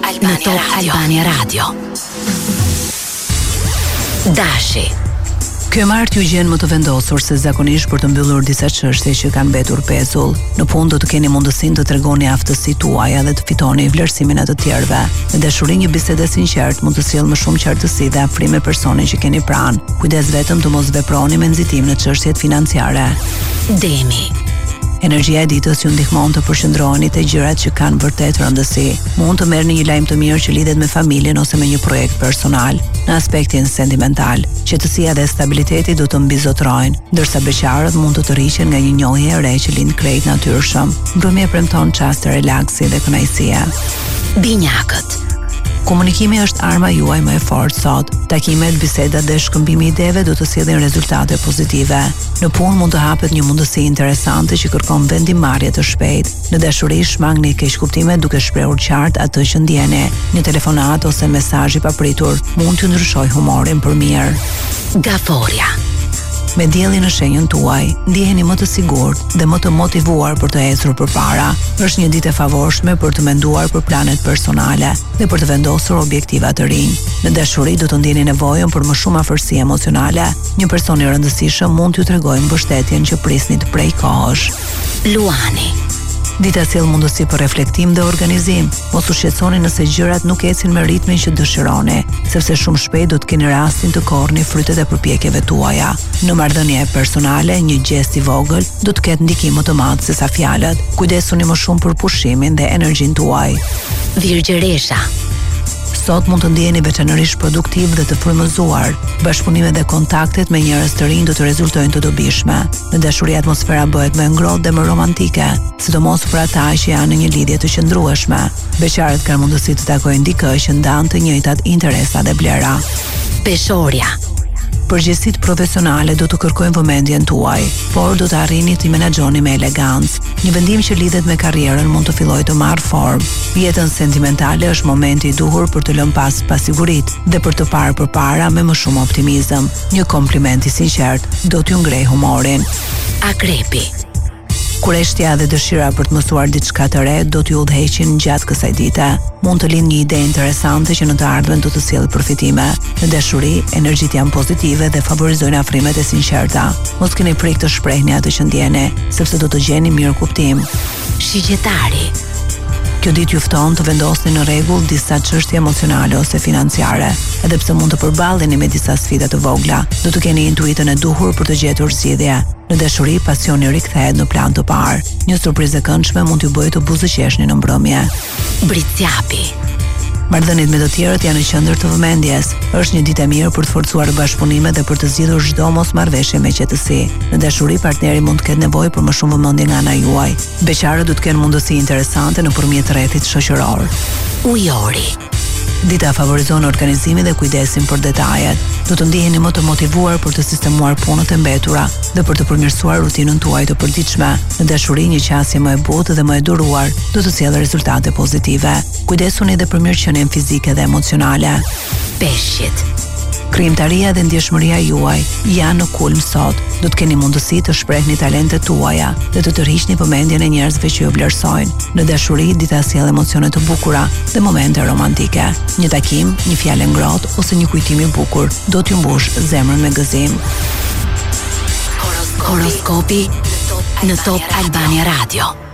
Albania Radio. Dashi. Ky marrë t'ju gjen më të vendosur se zakonisht për të mbyllur disa çështje që kanë mbetur pezull. Në punë do të keni mundësinë të tregoni aftësitë tuaja dhe të fitoni vlerësimin e të tjerëve. Në dashuri një bisedë e sinqertë mund të sjellë më shumë qartësi dhe afrim me personin që keni pranë. Kujdes vetëm të mos veproni me nxitim në çështjet financiare. Demi. Energjia e ditës ju ndihmon të përqendroheni te gjërat që kanë vërtet rëndësi. Mund të merrni një lajm të mirë që lidhet me familjen ose me një projekt personal. Në aspektin sentimental, qetësia dhe stabiliteti do të mbizotrojnë, ndërsa beqarët mund të tërhiqen nga një njohje e re që lind krejt natyrshëm. Mbrëmja premton çast të relaksi dhe kënaqësie. Binjakët. Komunikimi është arma juaj më e fortë sot. Takimet, bisedat dhe shkëmbimi i ideve do të sjellin rezultate pozitive. Në punë mund të hapet një mundësi interesante që kërkon vendimarrje të shpejtë. Në dashuri shmangni keqkuptime duke shprehur qartë atë që ndjeni. Një telefonat ose mesazh i papritur mund t'ju ndryshojë humorin për mirë. Gaforja. Me diellin në shenjën tuaj, ndiheni më të sigurt dhe më të motivuar për të ecur përpara. Është një ditë e favorshme për të menduar për planet personale dhe për të vendosur objektiva të rinj. Në dashuri do të ndjeni nevojën për më shumë afërsi emocionale. Një person i rëndësishëm mund t'ju tregojë mbështetjen që prisnit prej kohësh. Luani. Dita sjell mundësi për reflektim dhe organizim. Mos u shqetësoni nëse gjërat nuk ecin me ritmin që dëshironi, sepse shumë shpejt do të keni rastin të korrni frytet e përpjekjeve tuaja. Në marrëdhënie personale, një gest i vogël do të ketë ndikim më të madh se sa fjalët. Kujdesuni më shumë për pushimin dhe energjinë tuaj. Virgjëresha. Sot mund të ndjeni veçanërisht produktiv dhe të frymëzuar. Bashkëpunimet dhe kontaktet me njerëz të rinj do të rezultojnë të dobishme. Në dashuri atmosfera bëhet më ngrohtë dhe më romantike, sidomos për ata që janë në një lidhje të qëndrueshme. Beqarët kanë mundësi të takojnë dikë që ndan të njëjtat interesa dhe vlera. Peshorja. Përgjegjësitë profesionale do të kërkojnë vëmendjen tuaj, por do të arrini të menaxhoni me elegancë. Një vendim që lidhet me karrierën mund të fillojë të marrë formë. Jetën sentimentale është momenti i duhur për të lënë pas pasiguritë dhe për të parë përpara me më shumë optimizëm. Një kompliment i sinqert do t'ju ngrejë humorin. Akrepi. Kureshtja dhe dëshira për të mësuar diçka të re do t'ju udhëheqin gjatë kësaj dite. Mund të lindë një ide interesante që në të ardhmen do të sjellë përfitime. Në dashuri, energjitë janë pozitive dhe favorizojnë afrimet e sinqerta. Mos keni frikë të shprehni atë që ndjeni, sepse do të gjeni mirë kuptim. Shigjetari. Kjo ditë ju fton të vendosni në rregull disa çështje emocionale ose financiare, edhe pse mund të përballeni me disa sfida të vogla, do të keni intuitën e duhur për të gjetur zgjidhje. Në dashuri, pasioni rikthehet në plan të parë. Një surprizë e këndshme mund t'ju bëjë të buzëqeshni në mbrëmje. Britsjapi. Marrëdhëniet me të tjerët janë në qendër të vëmendjes. Është një ditë e mirë për të forcuar bashkëpunimet dhe për të zgjidhur çdo mosmarrëveshje me qetësi. Në dashuri, partneri mund të ketë nevojë për më shumë vëmendje nga ana juaj. Beqarët do të kenë mundësi interesante nëpërmjet rrethit shoqëror. Ujori. Dita favorizon organizimin dhe kujdesin për detajet. Do të ndiheni më të motivuar për të sistemuar punët e mbetura dhe për të përmirësuar rutinën tuaj të përditshme. Në dashuri, një qasje më e butë dhe më e duruar do të sjellë rezultate pozitive. Kujdesuni edhe për mirëqenien fizike dhe emocionale. Peshqit. Krijimtaria dhe ndjeshmëria juaj janë në kulm sot. Do të keni mundësi të shprehni talentet tuaja dhe të tërhiqni vëmendjen e njerëzve që ju vlerësojnë. Në dashuri, dita sjell emocione të bukura dhe momente romantike. Një takim, një fjalë ngrohtë ose një kujtim i bukur do t'ju mbush zemrën me gëzim. Horoskopi në Top Albania Radio.